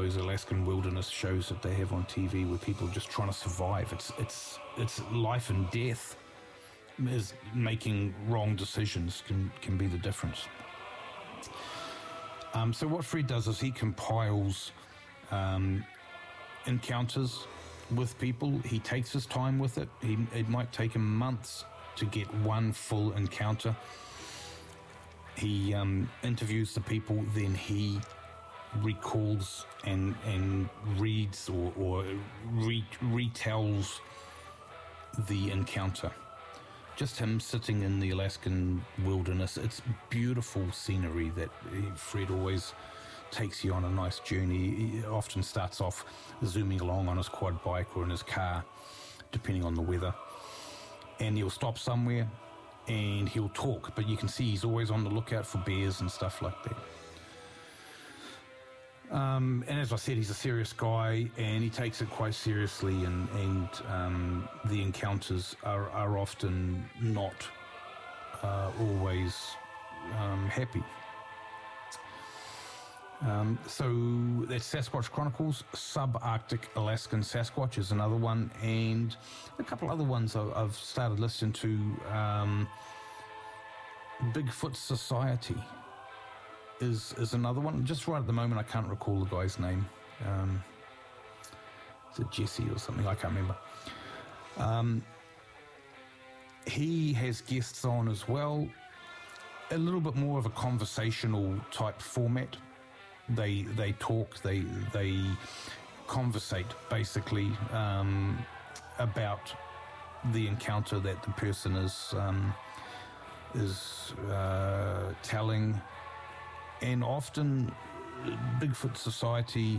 those Alaskan wilderness shows that they have on TV where people are just trying to survive. It's life and death. Is making wrong decisions can be the difference. So what Fred does is he compiles encounters with people. He takes his time with it. It might take him months to get one full encounter. He interviews the people, then he recalls and reads or retells the encounter. Just him sitting in the Alaskan wilderness. It's beautiful scenery that Fred always takes you on a nice journey. He often starts off zooming along on his quad bike or in his car, depending on the weather. And he'll stop somewhere and he'll talk, but you can see he's always on the lookout for bears and stuff like that. And as I said, he's a serious guy and he takes it quite seriously, and the encounters are often not always happy. So that's Sasquatch Chronicles. Subarctic Alaskan Sasquatch is another one, and a couple other ones I've started listening to. Bigfoot Society is another one. Just right at the moment, I can't recall the guy's name. Is it Jesse or something? I can't remember. He has guests on as well. A little bit more of a conversational type format. They talk, they conversate basically about the encounter that the person is telling. And often Bigfoot Society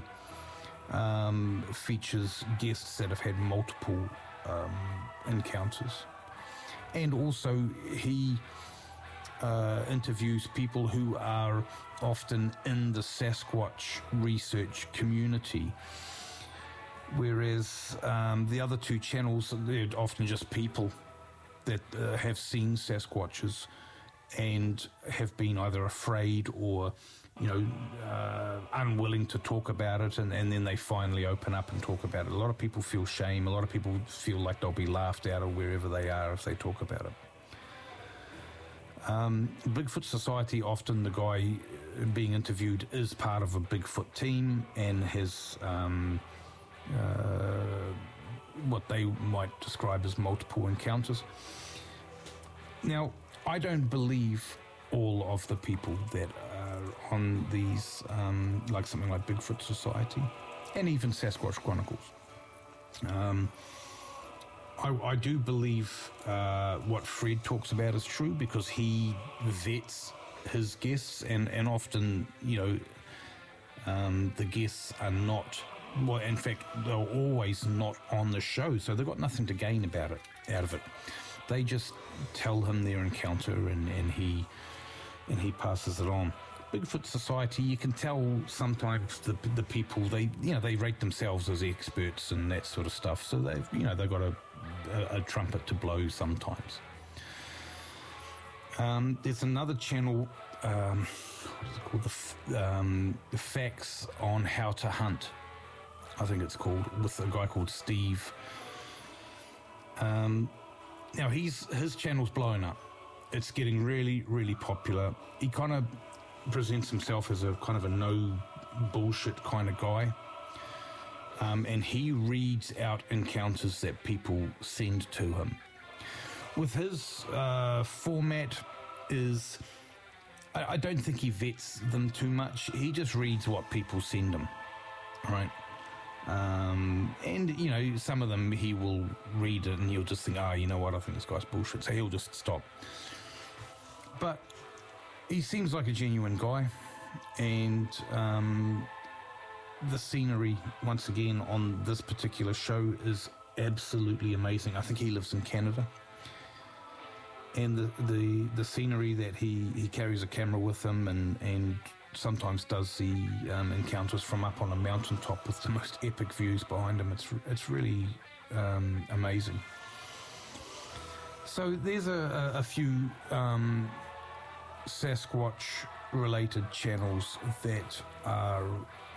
features guests that have had multiple encounters. And also he interviews people who are often in the Sasquatch research community. Whereas the other two channels, they're often just people that have seen Sasquatches and have been either afraid or, unwilling to talk about it, and then they finally open up and talk about it. A lot of people feel shame. A lot of people feel like they'll be laughed out of wherever they are if they talk about it. Bigfoot Society, often the guy being interviewed is part of a Bigfoot team and has what they might describe as multiple encounters. Now, I don't believe all of the people that are on these, like something like Bigfoot Society and even Sasquatch Chronicles. I do believe what Fred talks about is true, because he vets his guests, and often, the guests are not, well, in fact, they're always not on the show, so they've got nothing to gain out of it. They just tell him their encounter, and he passes it on. Bigfoot Society, you can tell sometimes the people, they rate themselves as experts and that sort of stuff. So they've got a trumpet to blow sometimes. There's another channel, what is it called? The Facts on How to Hunt, I think it's called, with a guy called Steve. Now his channel's blowing up. It's getting really, really popular. He kind of presents himself as a kind of a no bullshit kind of guy. And he reads out encounters that people send to him. With his format is, I don't think he vets them too much. He just reads what people send him, right? And, some of them he will read it and he'll just think, you know what, I think this guy's bullshit. So he'll just stop. But he seems like a genuine guy, and the scenery, once again, on this particular show is absolutely amazing. I think he lives in Canada, and the scenery that he carries a camera with him, and sometimes does the encounters from up on a mountaintop with the most epic views behind him. It's really amazing. So there's a few Sasquatch related channels that are